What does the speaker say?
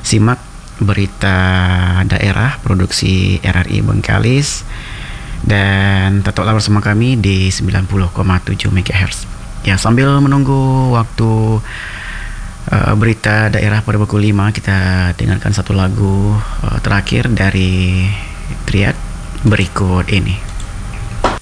simak berita daerah produksi RRI Bengkalis dan tetaplah bersama kami di 90,7 MHz. Ya, sambil menunggu waktu berita daerah pada pukul 5, kita dengarkan satu lagu terakhir dari Triad berikut ini.